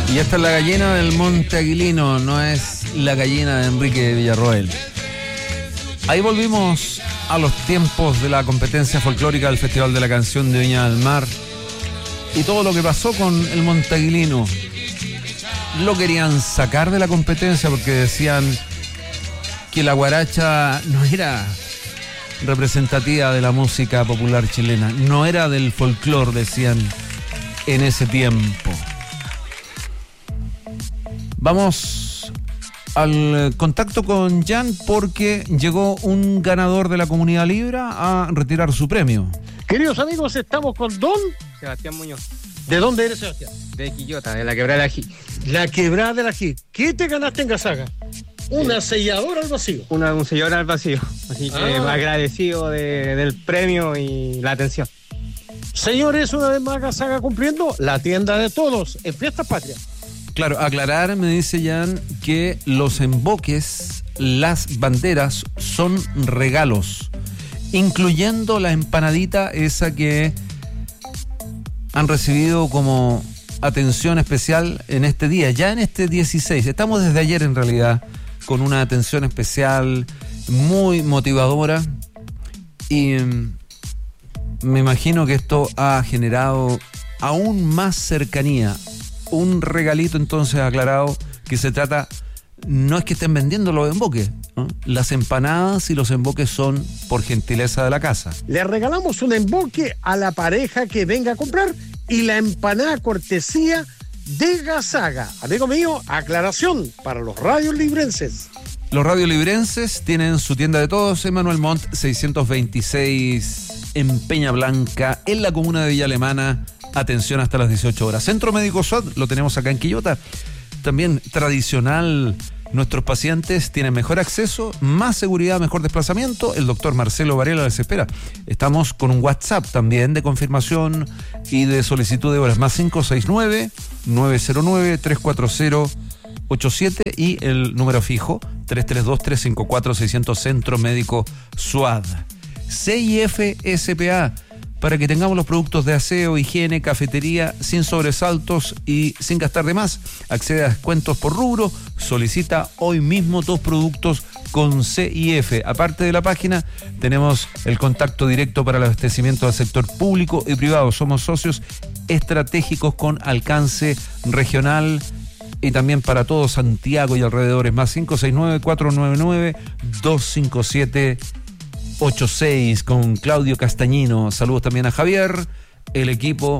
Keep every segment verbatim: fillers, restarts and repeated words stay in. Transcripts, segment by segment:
Y esta es la gallina del Monte Aguilino, no es la gallina de Enrique Villarroel. Ahí volvimos a los tiempos de la competencia folclórica del Festival de la Canción de Viña del Mar y todo lo que pasó con el Monte Aguilino. Lo querían sacar de la competencia porque decían que la guaracha no era representativa de la música popular chilena, no era del folclore, decían en ese tiempo. Vamos al contacto con Jan porque llegó un ganador de la Comunidad Libra a retirar su premio. Queridos amigos, estamos con Don Sebastián Muñoz. ¿De dónde eres, Sebastián? De Quillota, de la Quebrada de la Ají. La Quebrada de la Ají. ¿Qué te ganaste en Gazaga? Una sí. selladora al vacío. Una un sellador al vacío. Así que ah. agradecido de, del premio y la atención. Señores, una vez más Gazaga cumpliendo la tienda de todos en Fiestas Patrias. Claro, aclarar, me dice Jan, que los emboques, las banderas, son regalos, incluyendo la empanadita esa que han recibido como atención especial en este día, ya en este dieciséis. Estamos desde ayer en realidad con una atención especial muy motivadora y me imagino que esto ha generado aún más cercanía. Un regalito entonces aclarado que se trata, no es que estén vendiendo los emboques, ¿no? Las empanadas y los emboques son por gentileza de la casa. Le regalamos un emboque a la pareja que venga a comprar y la empanada cortesía de Gazaga. Amigo mío, aclaración para los radiolibrenses. Los radiolibrenses tienen su tienda de todos en Manuel Montt seiscientos veintiséis en Peña Blanca, en la comuna de Villa Alemana. Atención hasta las dieciocho horas. Centro Médico S O D lo tenemos acá en Quillota. También tradicional, nuestros pacientes tienen mejor acceso, más seguridad, mejor desplazamiento. El doctor Marcelo Varela les espera. Estamos con un WhatsApp también de confirmación y de solicitud de horas. Más cinco seis nueve, nueve cero nueve, tres cuatro cero, ocho siete y el número fijo tres tres dos, tres cinco cuatro, seis cero cero Centro Médico S U A D. C I F S P A. Para que tengamos los productos de aseo, higiene, cafetería, sin sobresaltos y sin gastar de más. Accede a descuentos por rubro, solicita hoy mismo tus productos con C I F. Aparte de la página, tenemos el contacto directo para el abastecimiento del sector público y privado. Somos socios estratégicos con alcance regional y también para todo Santiago y alrededores. Más cinco seis nueve, cuatro nueve nueve, dos cinco siete ocho seis con Claudio Castañino. Saludos también a Javier, el equipo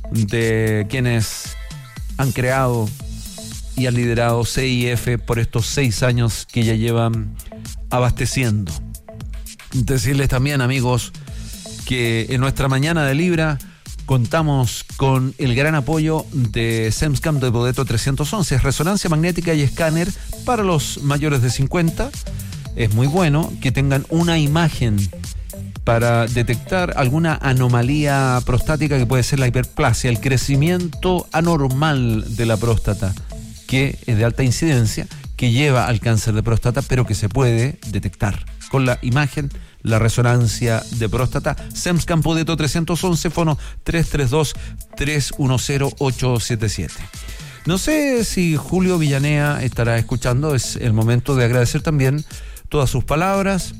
de quienes han creado y han liderado C I F por estos seis años que ya llevan abasteciendo. Decirles también, amigos, que en nuestra mañana de Libra contamos con el gran apoyo de SEMSCAM de Bodeto trescientos once, resonancia magnética y escáner para los mayores de cincuenta. Es muy bueno que tengan una imagen para detectar alguna anomalía prostática que puede ser la hiperplasia, el crecimiento anormal de la próstata, que es de alta incidencia, que lleva al cáncer de próstata, pero que se puede detectar con la imagen, la resonancia de próstata. SEMSCAM Bodeto trescientos once, fono tres tres dos, tres uno cero, ocho siete siete. No sé si Julio Villanea estará escuchando, es el momento de agradecer también todas sus palabras.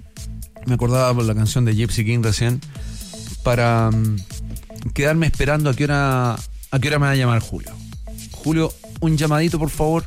Me acordaba por la canción de Gypsy King recién, para um, quedarme esperando a qué hora a qué hora me va a llamar Julio. Julio, un llamadito por favor,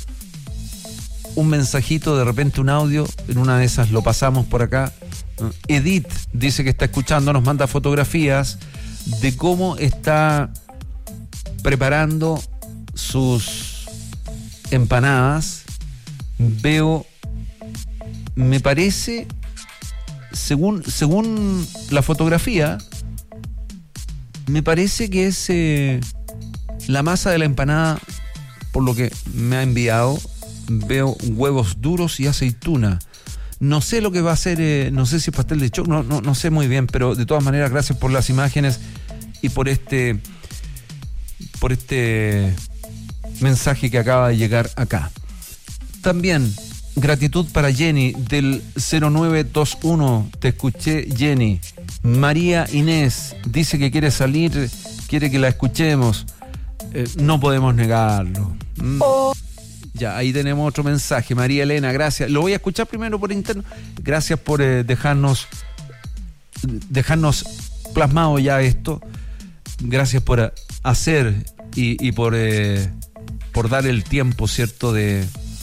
un mensajito, de repente un audio, en una de esas lo pasamos por acá. Edith dice que está escuchando, nos manda fotografías de cómo está preparando sus empanadas. Veo, me parece, según, según la fotografía, me parece que es eh, la masa de la empanada, por lo que me ha enviado. Veo huevos duros y aceituna. No sé lo que va a ser, eh, no sé si es pastel de choclo, no, no, no sé muy bien, pero de todas maneras, gracias por las imágenes y por este, por este mensaje que acaba de llegar acá. También gratitud para Jenny del cero nueve dos uno. Te escuché, Jenny. María Inés dice que quiere salir, quiere que la escuchemos. eh, no podemos negarlo. Mm. Oh. Ya, ahí tenemos otro mensaje. María Elena, gracias. Lo voy a escuchar primero por interno. Gracias por eh, dejarnos dejarnos plasmado ya esto. Gracias por uh, hacer y, y por eh, por dar el tiempo, ¿cierto?, de,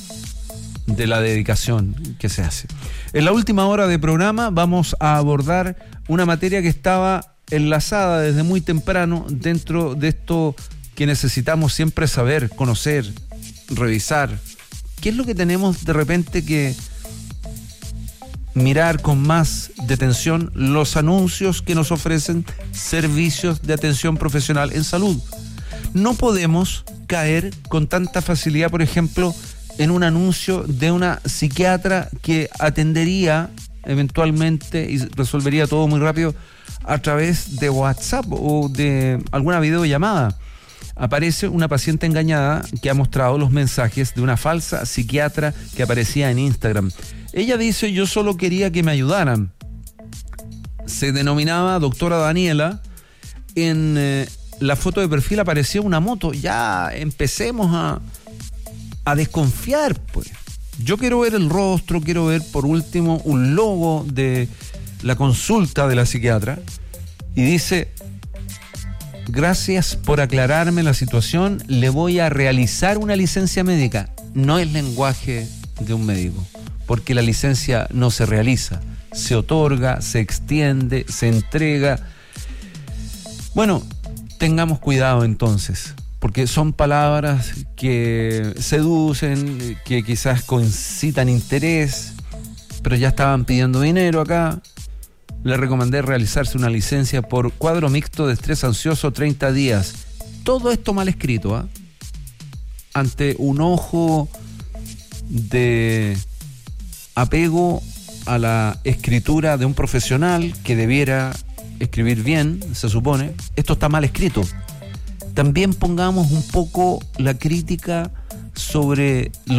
de la dedicación que se hace. En la última hora de programa vamos a abordar una materia que estaba enlazada desde muy temprano dentro de esto que necesitamos siempre saber, conocer, revisar. ¿Qué es lo que tenemos de repente que mirar con más detención? Los anuncios que nos ofrecen servicios de atención profesional en salud. No podemos caer con tanta facilidad, por ejemplo, en un anuncio de una psiquiatra que atendería eventualmente y resolvería todo muy rápido a través de WhatsApp o de alguna videollamada. Aparece una paciente engañada que ha mostrado los mensajes de una falsa psiquiatra que aparecía en Instagram. Ella dice: yo solo quería que me ayudaran. Se denominaba doctora Daniela. En eh, la foto de perfil aparecía una moto. Ya empecemos a, a desconfiar, pues. Yo quiero ver el rostro, quiero ver por último un logo de la consulta de la psiquiatra. Y dice: gracias por aclararme la situación, le voy a realizar una licencia médica. No es lenguaje de un médico, porque la licencia no se realiza, se otorga, se extiende, se entrega. Bueno, tengamos cuidado entonces, porque son palabras que seducen, que quizás concitan interés, pero ya estaban pidiendo dinero acá. Le recomendé realizarse una licencia por cuadro mixto de estrés ansioso treinta días. Todo esto mal escrito, ¿eh? Ante un ojo de apego a la escritura de un profesional que debiera escribir bien, se supone, esto está mal escrito. También pongamos un poco la crítica sobre